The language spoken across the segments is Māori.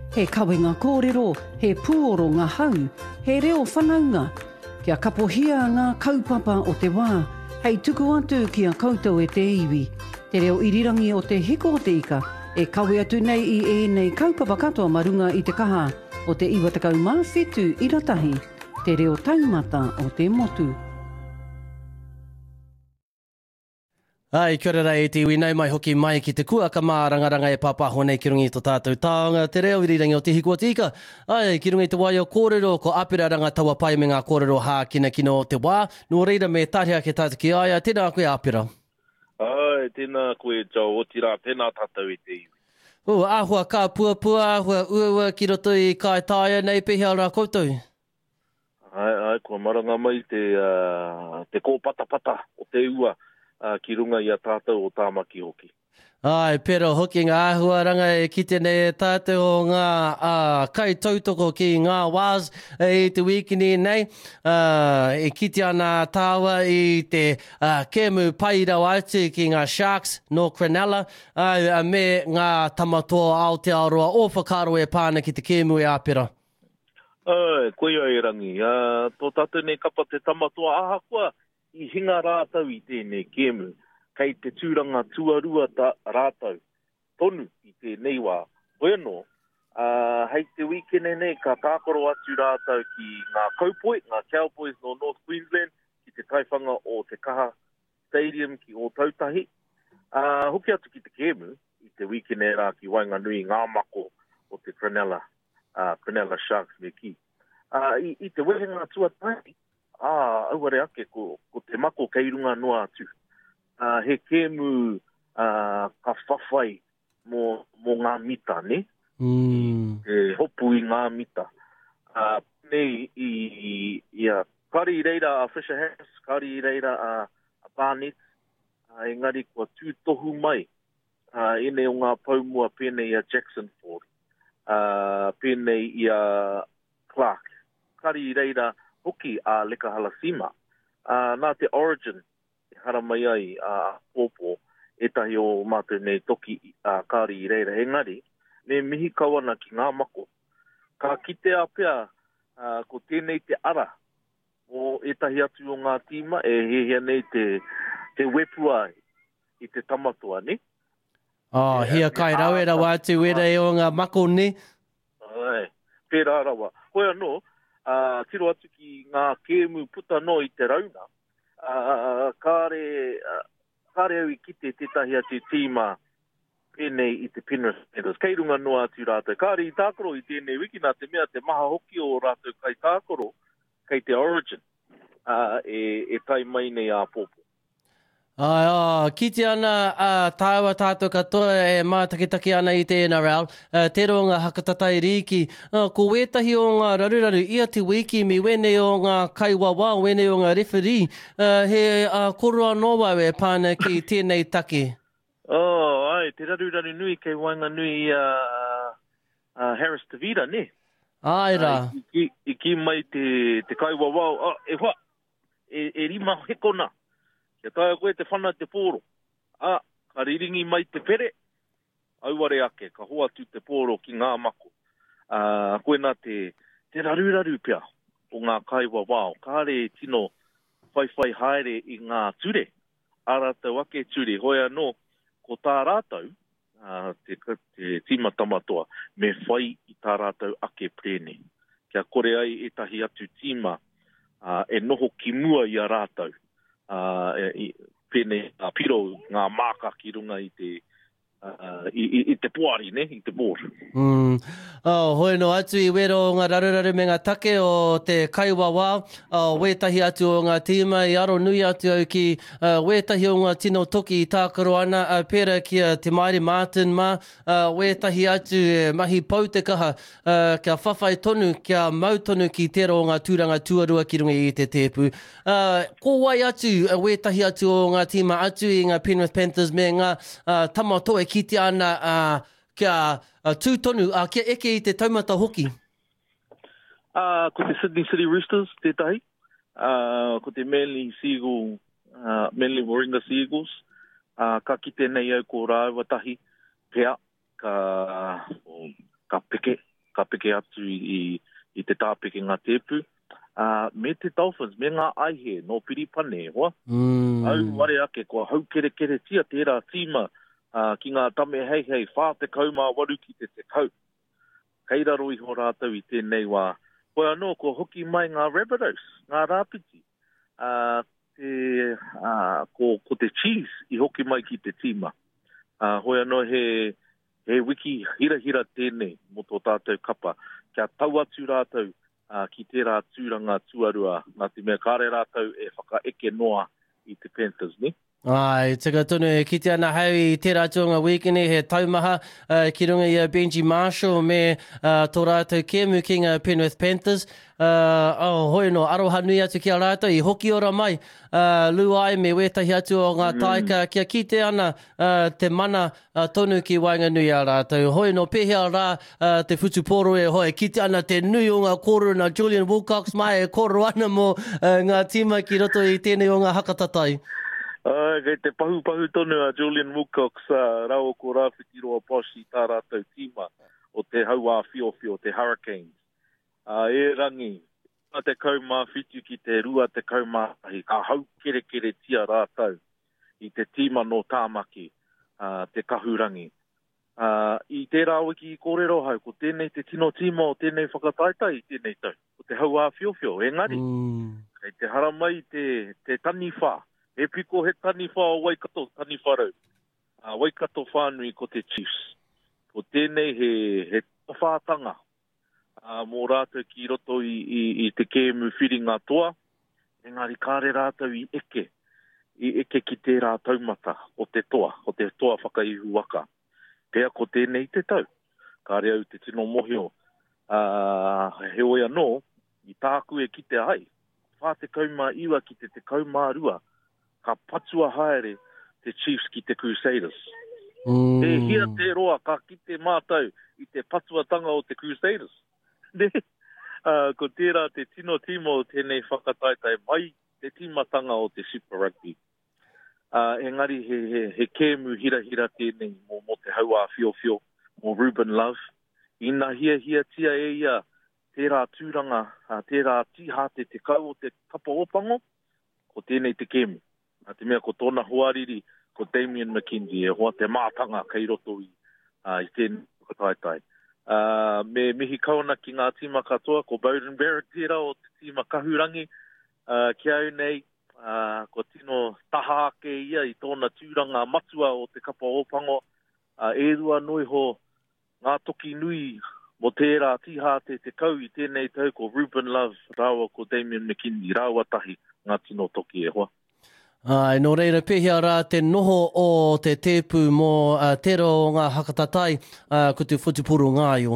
he kawenga kōrero, he pūoro ngā hau, he reo whanaunga, kia kapohia ngā kaupapa o te wā, hei tuku atu kia koutou e te iwi. Te reo irirangi o te hiko o te ika, e kawe atu nei I nei kaupapa katoa marunga I te kaha o te iwa takau mawhitu I ratahi, te reo taumata o te motu. Ai, kia ora e te iwi nei mai hoki mai ki te kua ka mā rangaranga e pāpaho nei ki rungi tō tātou taonga, te reo irirangi o te hiko o te ika. Ai, ki rungi te wai o kōrero, ko apira ranga taua pai me ngā kōrero hā kina kino o te wā. Nō reira me tārea ke tātou ki aia, tēnā koe apira. Ai, tēnā koe jau o tira, tēnā tātou e te iwi. Āhua kā puapua, āhua ua ki roto I kai tāia nei pehea rā koutou. Ai, kua maranga mai te kōpatapata o te ua. Ki runga I a tātou o tāmaki hoki. Ai, pero hoki ngā āhua ranga e kite nei tātou o ngā kai tautoko ki ngā wās I te wikini nei. E kite ana tāua I te kemu pairau atu ki ngā Sharks no Cronulla. Ai, me ngā tamatoa Aotearoa o whakaro e pāna ki te kemu e āpera. Ai, koe ai rangi. Tō tātou nei kapa te tamatoa ahakua. I hinga rātau I tēnei kēmu, kei te tūranga tuarua rātau, tonu I tēnei wā. Bueno, hei te wikene nei, ka kākoro atu rātau ki ngā Kaupoi, ngā Cowboys no North Queensland, ki te taiwhanga o te Kaha Stadium ki o Tautahi. Hoki atu ki te kēmu, I te wikene rā ki Wainganui ngā mako o te Cronulla Sharks me ki. I te wehenga tuatai, auare ake ko te mako kei runga noa atu. He kēmu ka whawhai mō ngā mita, ne? He hopu I ngā mita. Nei I kari reira a Fisher Harris, kari reira a Barnett, engari kua tūtohu mai. Ene o ngā paumua pēnei a Jackson Ford, pēnei I a Clark, kari reira hoki a Leka Halasima. Nā te Origin, hara mai ai pōpō, etahi o mātou nei toki kāri I reira. Engari, me mihi kawana ki ngā mako. Ka kite a pea ko tēnei te ara o etahi atu o ngā tīma, e hehea nei te wepua I te tamatoa, ne? Hia kai rawe rawa atu wera o ngā mako, ne? Ai, pērā rawa. Hoi anō, tiro atu ki ngā kēmu puta no I te rauna, kāre au I kite tētahi atu tīma pēnei I te Penrith Panthers. Kei runga noa atu rātou. Kāre I tākoro I tēnei wiki nā te mea te maha hoki o rātou kai tākoro, kei te Origin, e tai mai nei a pōpō. Kite ana tāua tātou katoa e mātakitaki ana I te NRL, te ronga hakatatai riki. Ko wetahi o ngā raruraru, ia te wiki mi wene o ngā kaiwawa, wene o ngā referee, he koroa noa e pāna ki tēnei take. Ai, te raruraru nui kei Wainganui Harris Tavita, ne? Ai rā. I ki mai te kaiwawa, e wha, e rima hekona. Kia taia koe te whana te pōro. Ka riringi mai te pere. Auare ake, ka hoa tu te pōro ki ngā mako. Koe nā te raruraru pia o ngā kaiwa wao. Kāre tino whaiwhai haere I ngā ture. Āratau ake ture. Hoi anō, ko tā rātau, te tīma tamatoa, me whai I tā rātau ake prene. Kia kore ai etahi atu tīma, e noho ki mua I a rātau. Pēne piro ngā māka ki runga I te puari, ne? I te bōra. Hoi no atu I wero o ngā raruraru me ngā take o te kaiwawa, wētahi atu o ngā tīma I aro nui atu au ki wētahi o ngā tino toki I tākaro ana, pēra kia te Mairi Martin ma, wētahi atu mahi pau te kaha, kia whawhai tonu, kia mautonu ki tero o ngā tūranga tuarua ki runga I te tēpu. Ko wai atu, wētahi atu o ngā tīma atu I ngā Penrith Panthers me ngā tamatoa kite ana kia tūtonu, kia eke I te taumata hoki? Ko te Sydney City Roosters, tētahi. Ko te Manly Warringah Seagulls. Ka kite nei au ko rāua tahi, pea, ka peke, ka peke atu i te tāpeke ngā tepu. Me te Dolphins, me ngā aihe no piripane, hoa. Au ware ake, kua hau kere tia tērā tīma ki ngā tame hei, whā te kaumā waru ki te kau. Kei raro iho rātau i tēnei wā. Koe anō, ko hoki mai ngā Rabbitohs, ngā rāpiti. Ko te Chiefs i hoki mai ki te tīma. Hoi anō he wiki hira tēnei mo tō tātou kapa. Kia tau atu rātau ki tērā tūranga tuarua. Nā te mea kāre rātau e whakaeke noa i te Panthers, ni? Ai, tika tonu e kite ana hau i tērā tuanga weekend he taumaha ki runga i Benji Marshall me tō rātou kēmu ki ngā Penrith Panthers. Hoi no, aroha nui atu ki a rātou i hoki ora mai. Luai me wetahi atu o ngā taika kia kite ana te mana tonu ki wainga nui a rātou. Hoi no, pehea rā te whutuporo e hoi. Kite ana te nui o ngā koro na Julian Wilcox mai e koro ana mo ngā tīma ki roto i tēnei o ngā hakatatai. Kei te pahu tonu a Julian Wilcox, rau ko rāwhiti roa poshi tā rātou tīma o te haua whio, te Hurricanes. E rangi, te kaumā whitu ki te rua te kaumā, ka hau kere tia rātou i te tīma no tāmaki, te kahurangi. I tērā wiki i kōrero hau, ko tēnei te tino tīma o tēnei whakataitai i tēnei tau, o te haua whio, engari. Kei te haramai te tani whā. E piko he tani wha o Waikato, tani wharau. Waikato whānui ko te Chiefs. Ko tēnei he whātanga. Mō rātou ki roto i te kēmu whiringa toa. Engari kāre rātou i eke. I eke ki tērā taumata o te toa whakaihu waka. Pea ko tēnei te tau. Kāre au te tino mohio. He oia no, i tāku e ki te hai. Whā te kaumā iwa ki te kaumā rua. Ka patua haere te Chiefs ki te Crusaders. E hia te roa ka ki te mātau i te patuatanga o te Crusaders. Ko tērā te tino tīma o tēnei whakataitai mai te tīmatanga o te Super Rugby. Engari he kēmu hira tēnei mo te haua whio, mo Ruben Love. Ina hia tia e ia tērā tūranga, tērā tihate te kau o te kapa opango, ko tēnei te kēmu. Te mea ko tōna huariri, ko Damien McKenzie, e hoa te mātanga kei roto i tēnei whakataitai. Me mihi kauna ki ngā tīma katoa, ko Bowden Barrett tērā o te tīma kahurangi, ki au nei, ko tino taha ake ia i tōna tūranga matua o te kapa opango, e rua noi ho ngā toki nui mo tērā tihate te kau i tēnei tau, ko Ruben Love, rawa ko Damien McKenzie, rawa tahi ngā tino toki e hoa. Nō reira pehea rā te noho o te tepu mō tero o ngā hakatatai ko te whutupuro ngāio.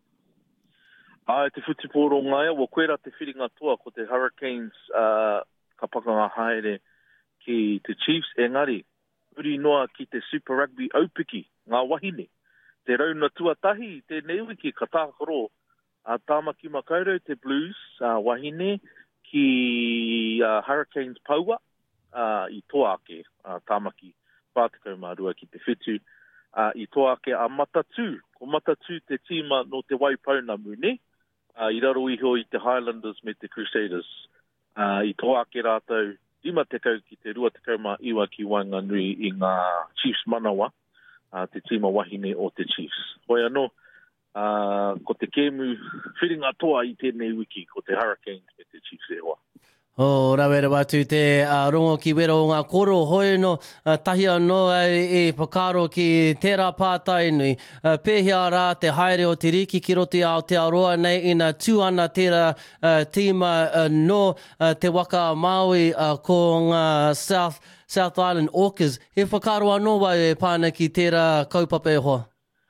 Te whutupuro ngāio, wa koera te whiringa toa ko te Hurricanes ka pakanga haere ki te Chiefs. Engari, uri noa ki te Super Rugby aupiki, ngā wahine. Te rauna tuatahi, te neiwiki ka tākaro. Tāmaki makaurau te Blues wahine ki Hurricanes paua. I toake tāmaki pātikau mārua ki te whitu. I toake a Matatu. Ko Matatu te tīma no te Waipauna mune. I raro iho i te Highlanders me te Crusaders. I toake rātou ima te kau ki te rua te kaumā iwa ki Wainganui i ngā Chiefs manawa. Te tīma wahine o te Chiefs. Hoi anō, ko te kēmu whiringa toa i tēnei wiki ko te Hurricanes me te Chiefs e hoa. Rawera watu te rongo ki wera o ngā koro hoi no tahi anō e pakaro ki tērā pātai nui. Pēhea rā te haere o te riki ki roti ao te aroa nei ina tū ana tērā tīma no te waka Maui ko ngā South Island Orcas. He whakaro anō wai e pāna ki tērā kaupapa e hoa?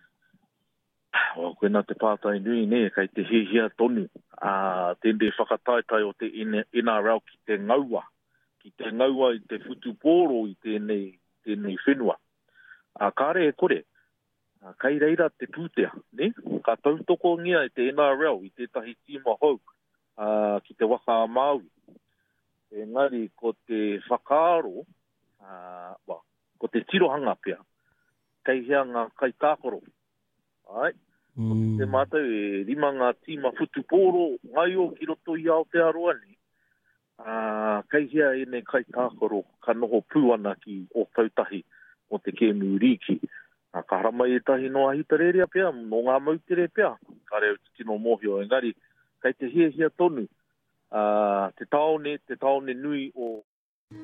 Koe nā te pātai nui ne, kai te hihia tonu. Tēnei whakataitai o te NRL ki te ngaua. Ki te ngaua i te whutupōro i tēnei whenua. Kāre e kore, kai reira te pūtea, ne? Ka tautoko ngia i te NRL i tētahi tīma hou ki te waka Maui. Engari, ko te whakaaro, ko te tirohanga pia, kai hea ngā kai tākoro. Te mātou e rima ngā tīma futupōro, ngai o ki roto i Aotearoa ni. Kei hea e nei kai tākoro ka noho pūana ki o tautahi o te kēmu riki. Ka harama e tahi noa hitarerea pia, no ngā mautere pia. Ka reo tino mohio, engari, kei te hia tonu, te taone nui o